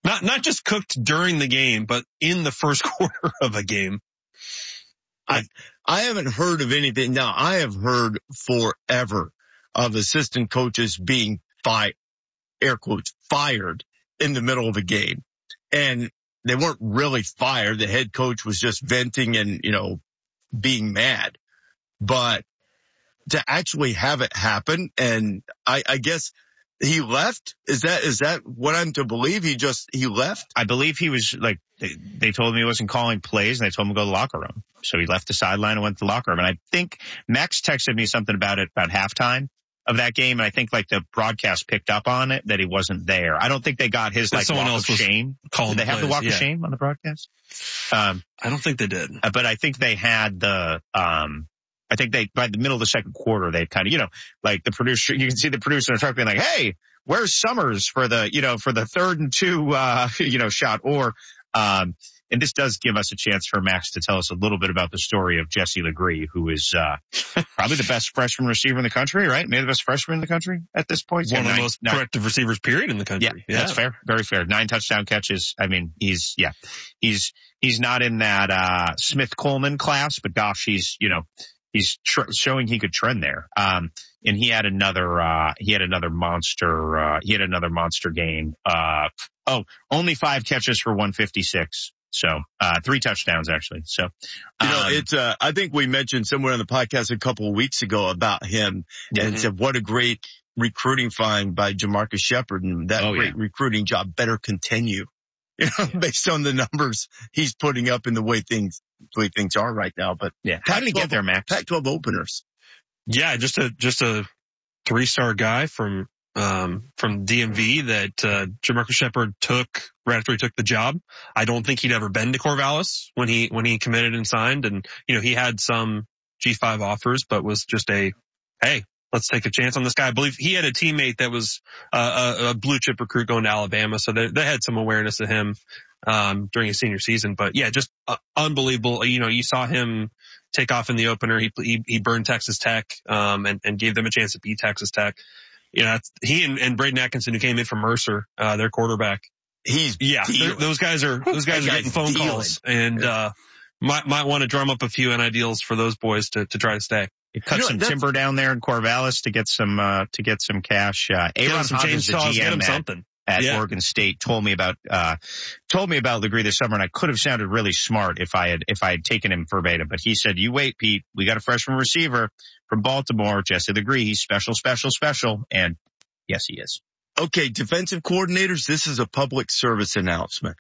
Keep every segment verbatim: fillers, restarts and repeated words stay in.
Not not just cooked during the game, but in the first quarter of a game. I I haven't heard of anything. Now, I have heard forever of assistant coaches being fired, air quotes, fired in the middle of a game. And they weren't really fired. The head coach was just venting and, you know, being mad. But to actually have it happen, and I, I guess he left. Is that is that what I'm to believe? He just he left. I believe he was like they, they told him he wasn't calling plays, and they told him to go to the locker room. So he left the sideline and went to the locker room. And I think Max texted me something about it about halftime of that game, and I think like the broadcast picked up on it that he wasn't there. I don't think they got his like someone walk else of shame. Did they have plays, the walk yeah. of shame on the broadcast? Um, I don't think they did, but I think they had the. Um, I think they, by the middle of the second quarter, they kind of, you know, like the producer, you can see the producer in the truck being like, hey, where's Summers for the, you know, for the third and two, uh, you know, shot or, um, and this does give us a chance for Max to tell us a little bit about the story of Jesse Legree, who is, uh, probably the best freshman receiver in the country, right? Maybe the best freshman in the country at this point. One of the nine, most nine, productive receivers, period, in the country. Yeah, yeah, that's fair. Very fair. Nine touchdown catches. I mean, he's, yeah, he's, he's not in that, uh, Smith Coleman class, but gosh, he's, you know, he's tr- showing he could trend there. Um, and he had another, uh, he had another monster, uh, he had another monster game. Uh, oh, only five catches for one fifty-six. So, uh, three touchdowns actually. So, um, you know, it's, uh, I think we mentioned somewhere on the podcast a couple of weeks ago about him mm-hmm. and said what a great recruiting find by Jamarcus Shepard, and that oh, great yeah. recruiting job better continue. You know, yeah. based on the numbers he's putting up and the way things, the way things are right now. But yeah, how did he get there, Max? Pac twelve openers. Yeah, just a just a three star guy from um from D M V that uh Jamarcus Shepard took right after he took the job. I don't think he'd ever been to Corvallis when he when he committed and signed, and you know he had some G five offers, but was just a hey. Let's take a chance on this guy. I believe he had a teammate that was uh, a, a blue chip recruit going to Alabama, so they, they had some awareness of him um, during his senior season. But yeah, just uh, unbelievable. You know, you saw him take off in the opener. He he, he burned Texas Tech um, and, and gave them a chance to beat Texas Tech. You know, he and, and Braden Atkinson, who came in from Mercer, uh, their quarterback. He's yeah, those guys are those guys are getting phone dealing. calls and uh, might might want to drum up a few N I deals for those boys to to try to stay. It cut you know, some timber down there in Corvallis to get some, uh, to get some cash. Uh, Aaron some Hodges, the G M at, something. at yeah. Oregon State told me about, uh, told me about Legree this summer, and I could have sounded really smart if I had, if I had taken him verbatim, but he said, you wait, Pete, we got a freshman receiver from Baltimore, Jesse Legree. He's special, special, special. And yes, he is. Okay. Defensive coordinators, this is a public service announcement.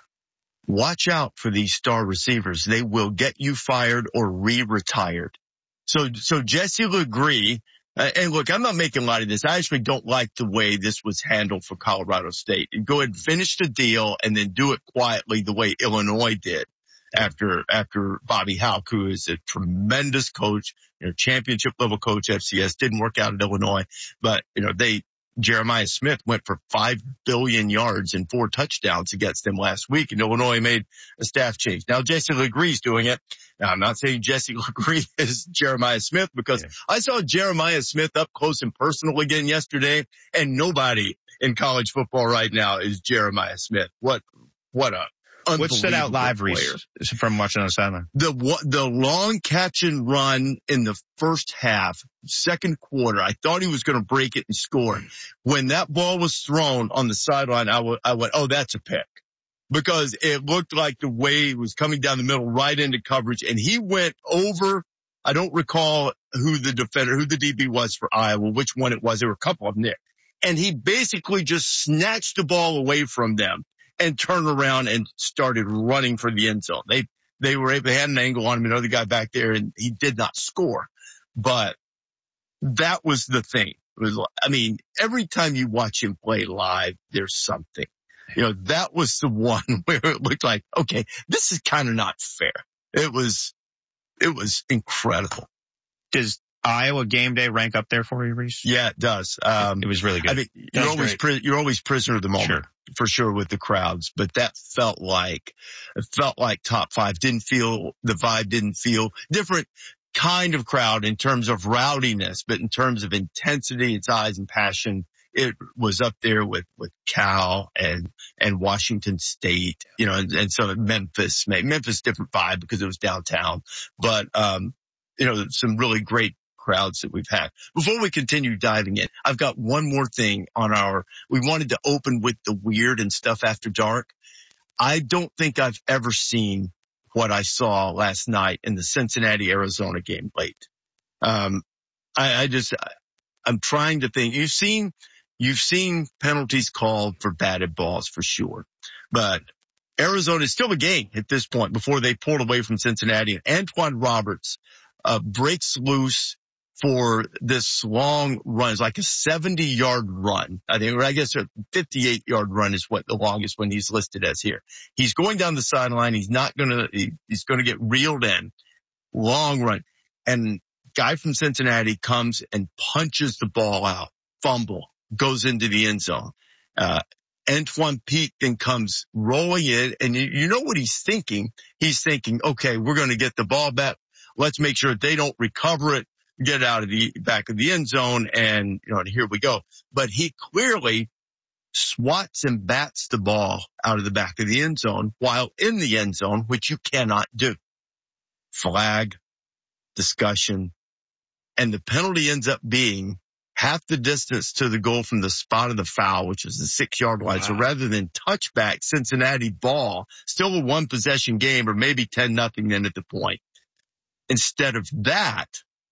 Watch out for these star receivers. They will get you fired or re-retired. So, so Jesse Legree, uh, and look, I'm not making light of this. I actually don't like the way this was handled for Colorado State. Go ahead and finish the deal and then do it quietly the way Illinois did after, after Bobby Hauck, who is a tremendous coach, you know, championship level coach, F C S, didn't work out at Illinois, but, you know, they, Jeremiah Smith went for five billion yards and four touchdowns against them last week, and Illinois made a staff change. Now Jesse Legree's doing it. Now I'm not saying Jesse Legree is Jeremiah Smith, because yeah. I saw Jeremiah Smith up close and personal again yesterday, and nobody in college football right now is Jeremiah Smith. What, what a What stood out live, Reese, from watching on the sideline? The, the long catch and run in the first half, second quarter, I thought he was going to break it and score. When that ball was thrown on the sideline, I, w- I went, oh, that's a pick. Because it looked like the way he was coming down the middle right into coverage, and he went over, I don't recall who the defender, who the D B was for Iowa, which one it was. There were a couple of them there. And he basically just snatched the ball away from them and turned around and started running for the end zone. They, they were able, they had an angle on him, another guy back there, and he did not score. But that was the thing. It was, I mean, every time you watch him play live, there's something. You know, that was the one where it looked like, okay, this is kind of not fair. It was, it was incredible. Does Iowa game day rank up there for you, Reese? Yeah, it does. Um, it was really good. I mean, you're always, pri- you're always prisoner of the moment. Sure. For sure with the crowds, but that felt like, it felt like top five. Didn't feel, the vibe didn't feel different kind of crowd in terms of rowdiness, but in terms of intensity, its eyes and passion, it was up there with, with Cal and, and Washington State, you know, and, and so Memphis, Memphis, different vibe because it was downtown, but, um, you know, some really great crowds that we've had. Before we continue diving in, I've got one more thing on our, we wanted to open with the weird and stuff after dark. I don't think I've ever seen what I saw last night in the Cincinnati, Arizona game late. Um, I, I just, I'm trying to think. You've seen, you've seen penalties called for batted balls for sure, but Arizona is still a game at this point before they pulled away from Cincinnati. And Antoine Roberts, uh, breaks loose for this long run. It's like a seventy yard run. I think, or I guess a fifty-eight yard run is what the longest one he's listed as here. He's going down the sideline. He's not going to, he, he's going to get reeled in. Long run. And guy from Cincinnati comes and punches the ball out, fumble, goes into the end zone. Uh, Antoine Peak then comes rolling in, and you, you know what he's thinking? He's thinking, okay, we're going to get the ball back. Let's make sure they don't recover it, get out of the back of the end zone, and, you know, and here we go. But he clearly swats and bats the ball out of the back of the end zone while in the end zone, which you cannot do. Flag, discussion, and the penalty ends up being half the distance to the goal from the spot of the foul, which is the six yard line. Wow. So rather than touchback Cincinnati ball, still a one possession game or maybe ten nothing then at the point. Instead of that,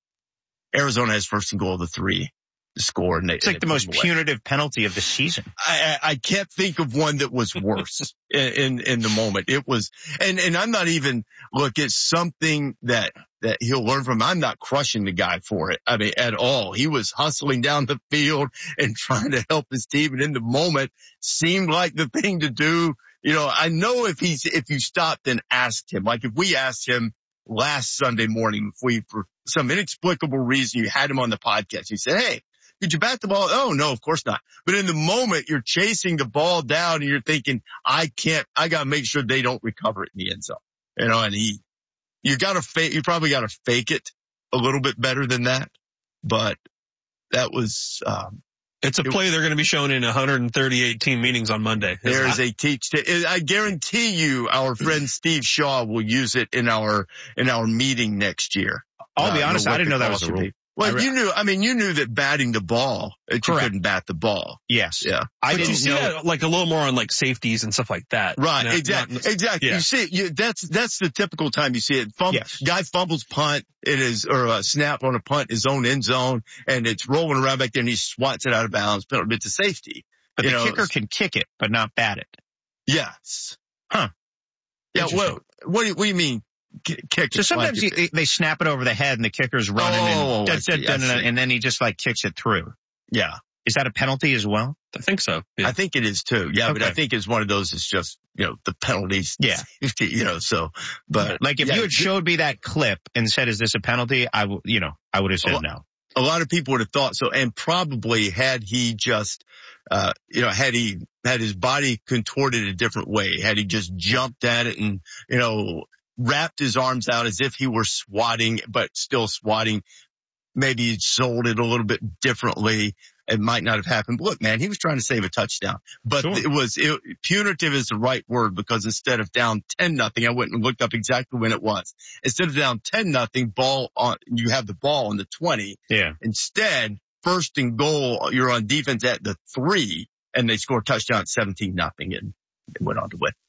Arizona has first and goal of the three to score. And they, it's like the most punitive penalty of the season. I, I, I can't think of one that was worse in, in, in the moment. It was, and, and I'm not even, look, it's something that, that he'll learn from. I'm not crushing the guy for it. I mean, at all. He was hustling down the field and trying to help his team. And in the moment seemed like the thing to do. You know, I know if he's, if you stopped and asked him, like if we asked him last Sunday morning, if we, for some inexplicable reason, you had him on the podcast, he said, hey, did you bat the ball? Oh, no, of course not. But in the moment, you're chasing the ball down and you're thinking, I can't, I got to make sure they don't recover it in the end zone. You know, and he, you got to fake, you probably got to fake it a little bit better than that. But that was, um, it's a play it, they're going to be shown in one hundred thirty-eight team meetings on Monday. There's a teach. To, I guarantee you our friend Steve Shaw will use it in our, in our meeting next year. I'll uh, be honest, I didn't know that was a rule. Well, re- you knew, I mean, you knew that batting the ball, that you couldn't bat the ball. Yes. Yeah. I but didn't you see know. That like a little more on like safeties and stuff like that. Right. Not, exactly. Not, exactly. Yeah. You see it. You, that's, that's the typical time you see it. Fum- yes. Guy fumbles punt. It is, or a snap on a punt, his own end zone, and it's rolling around back there and he swats it out of bounds. But it's a safety. But you the know, kicker can kick it, but not bat it. Yes. Huh. Yeah. Well, what do you, what do you mean? Kick so sometimes like he, they snap it over the head and the kicker's running oh, and, I see, I see. and then he just like kicks it through. Yeah. Is that a penalty as well? I think so. Yeah. I think it is too. Yeah, okay. But I think it's one of those that's just, you know, the penalties. Yeah. You know, so, but. Like if yeah, you had showed me that clip and said, is this a penalty? I would, you know, I would have said a, no. A lot of people would have thought so. And probably had he just, uh, you know, had he had his body contorted a different way, had he just jumped at it and, you know, wrapped his arms out as if he were swatting, but still swatting. Maybe he sold it a little bit differently. It might not have happened. But look, man, he was trying to save a touchdown, but sure. it was it, punitive is the right word because instead of down ten nothing, I went and looked up exactly when it was. Instead of down ten nothing, ball on, you have the ball on the twenty. Yeah. Instead, first and goal, you're on defense at the three, and they score a touchdown at seventeen nothing, and it went on to win.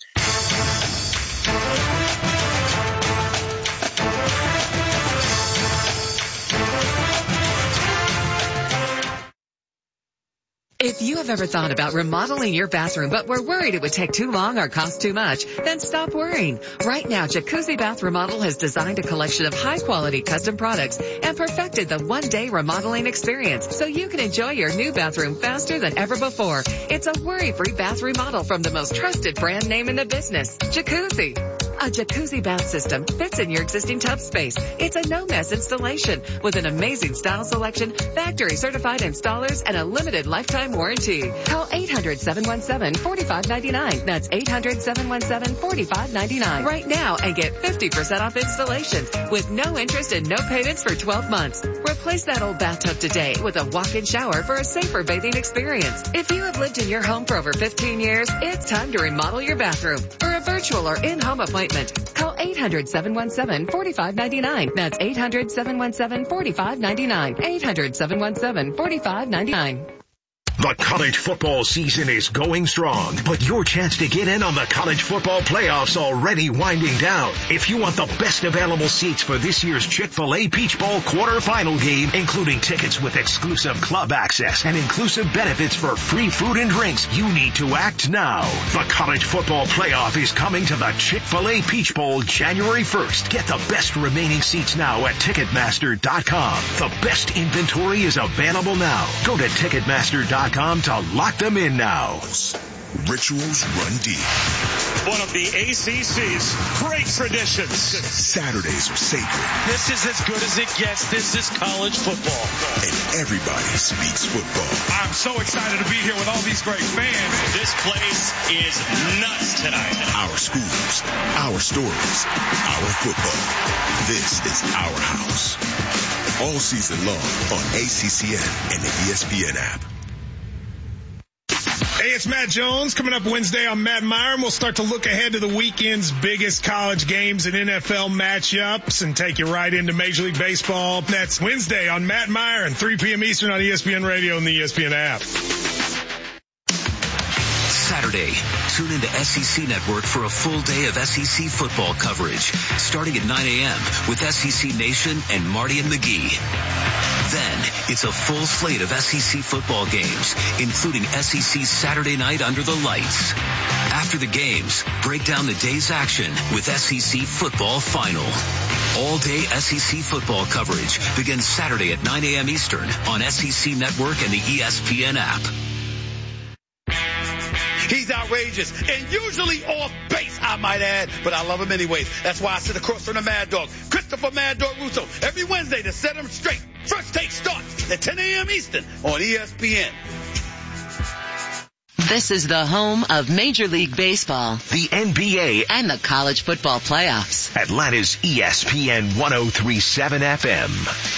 If you have ever thought about remodeling your bathroom but were worried it would take too long or cost too much, then stop worrying. Right now, Jacuzzi Bath Remodel has designed a collection of high-quality custom products and perfected the one-day remodeling experience so you can enjoy your new bathroom faster than ever before. It's a worry-free bath remodel from the most trusted brand name in the business, Jacuzzi. A jacuzzi bath system fits in your existing tub space. It's a no-mess installation with an amazing style selection, factory certified installers, and a limited lifetime warranty. Call eight hundred, seven one seven, four five nine nine. That's eight hundred, seven one seven, four five nine nine. Right now and get fifty percent off installations with no interest and no payments for twelve months. Replace that old bathtub today with a walk-in shower for a safer bathing experience. If you have lived in your home for over fifteen years, it's time to remodel your bathroom. For a virtual or in-home appointment, call eight hundred, seven one seven, four five nine nine. That's eight hundred, seven one seven, four five nine nine. eight hundred, seven one seven, four five nine nine. The college football season is going strong, but your chance to get in on the college football playoffs already winding down. If you want the best available seats for this year's Chick-fil-A Peach Bowl quarterfinal game, including tickets with exclusive club access and inclusive benefits for free food and drinks, you need to act now. The college football playoff is coming to the Chick-fil-A Peach Bowl January first. Get the best remaining seats now at Ticketmaster dot com. The best inventory is available now. Go to Ticketmaster dot com to lock them in now. Rituals run deep. One of the A C C's great traditions. Saturdays are sacred. This is as good as it gets. This is college football. And everybody speaks football. I'm so excited to be here with all these great fans. This place is nuts tonight. Our schools, our stories, our football. This is our house. All season long on A C C N and the E S P N app. Hey, it's Matt Jones. Coming up Wednesday on Matt Meyer, and we'll start to look ahead to the weekend's biggest college games and N F L matchups and take you right into Major League Baseball. That's Wednesday on Matt Meyer and three p.m. Eastern on E S P N Radio and the E S P N app. Saturday, tune into S E C Network for a full day of S E C football coverage, starting at nine a.m. with S E C Nation and Marty and McGee. Then, it's a full slate of S E C football games, including S E C Saturday Night Under the Lights. After the games, break down the day's action with S E C Football Final. All-day S E C football coverage begins Saturday at nine a.m. Eastern on S E C Network and the E S P N app. He's outrageous and usually off base, I might add, but I love him anyways. That's why I sit across from the Mad Dog, Christopher Mad Dog Russo, every Wednesday to set him straight. First Take starts at ten a.m. Eastern on E S P N. This is the home of Major League Baseball, the N B A, and the college football playoffs. Atlanta's E S P N one oh three point seven F M.